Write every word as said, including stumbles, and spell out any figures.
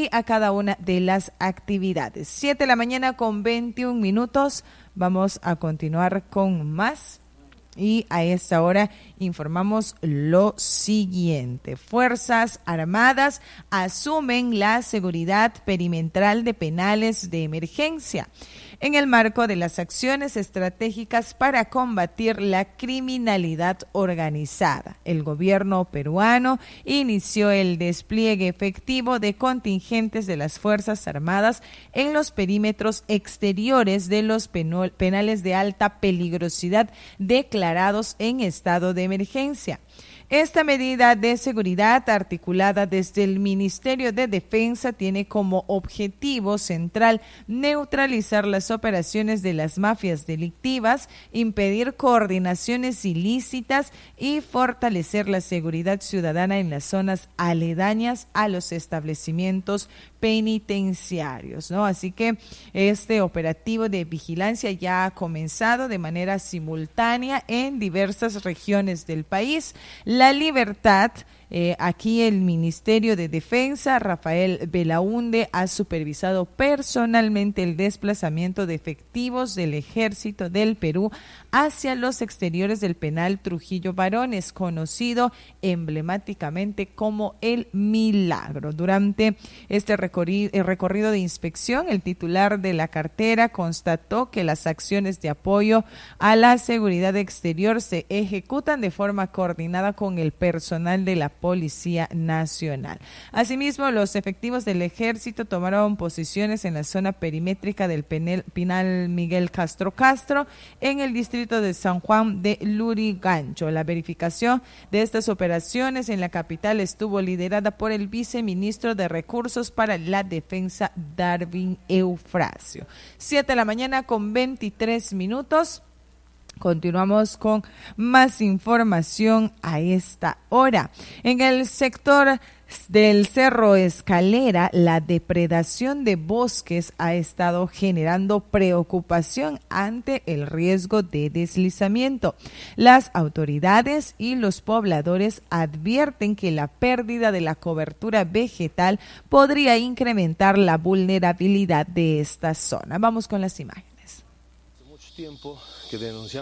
y a cada una de las actividades. siete de la mañana con veintiún minutos. Vamos a continuar con más. Y a esta hora informamos lo siguiente. Fuerzas Armadas asumen la seguridad perimetral de penales de emergencia en el marco de las acciones estratégicas para combatir la criminalidad organizada. El gobierno peruano inició el despliegue efectivo de contingentes de las Fuerzas Armadas en los perímetros exteriores de los penales de alta peligrosidad declarados en estado de emergencia. Esta medida de seguridad articulada desde el Ministerio de Defensa tiene como objetivo central neutralizar las operaciones de las mafias delictivas, impedir coordinaciones ilícitas y fortalecer la seguridad ciudadana en las zonas aledañas a los establecimientos penitenciarios, ¿no? Así que este operativo de vigilancia ya ha comenzado de manera simultánea en diversas regiones del país. La Libertad, eh, aquí el Ministerio de Defensa, Rafael Belaúnde, ha supervisado personalmente el desplazamiento de efectivos del Ejército del Perú hacia los exteriores del penal Trujillo Varones, conocido emblemáticamente como El Milagro. Durante este recorrido, el recorrido de inspección, el titular de la cartera constató que las acciones de apoyo a la seguridad exterior se ejecutan de forma coordinada con el personal de la Policía Nacional. Asimismo, los efectivos del Ejército tomaron posiciones en la zona perimétrica del penal Miguel Castro Castro, en el distrito de San Juan de Lurigancho. La verificación de estas operaciones en la capital estuvo liderada por el viceministro de Recursos para la Defensa, Darwin Eufrasio. siete de la mañana con veintitrés minutos. Continuamos con más información a esta hora. En el sector del Cerro Escalera, la depredación de bosques ha estado generando preocupación ante el riesgo de deslizamiento. Las autoridades y los pobladores advierten que la pérdida de la cobertura vegetal podría incrementar la vulnerabilidad de esta zona. Vamos con las imágenes. Hace mucho tiempo que denunciamos